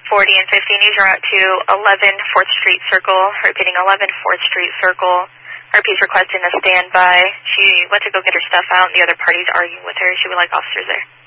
40 and 15, use your route to 11 4th Street Circle, repeating 11 4th Street Circle. RP's requesting a standby. She went to go get her stuff out, and the other party's arguing with her. She would like officers there.